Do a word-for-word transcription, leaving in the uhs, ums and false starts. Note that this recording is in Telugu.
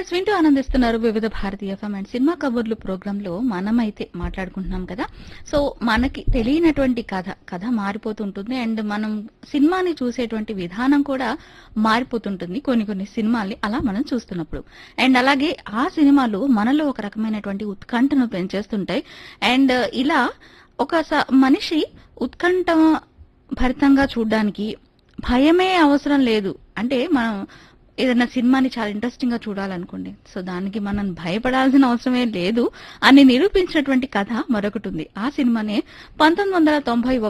ఎస్ వింటూ ఆనందిస్తున్నారు వివిధ భారతీయ ఎఫ్ఎం అండ్ సినిమా కబుర్లు ప్రోగ్రామ్ లో మనమైతే మాట్లాడుకుంటున్నాం కదా. సో మనకి తెలియనటువంటి కథ కథ మారిపోతుంటుంది అండ్ మనం సినిమాని చూసేటువంటి విధానం కూడా మారిపోతుంటుంది కొన్ని కొన్ని సినిమాల్ని అలా మనం చూస్తున్నప్పుడు. అండ్ అలాగే ఆ సినిమాలు మనలో ఒక రకమైనటువంటి ఉత్కంఠను పెంచేస్తుంటాయి. అండ్ ఇలా ఒక స- మనిషి ఉత్కంఠ భరితంగా చూడడానికి భయమే అవసరం లేదు. అంటే మనం ఏదైనా సినిమాని చాలా ఇంట్రెస్టింగ్ గా చూడాలనుకోండి, సో దానికి మనం భయపడాల్సిన అవసరమే లేదు అని నిరూపించినటువంటి కథ మరొకటి ఉంది. ఆ సినిమానే పంతొమ్మిది వందల తొంభై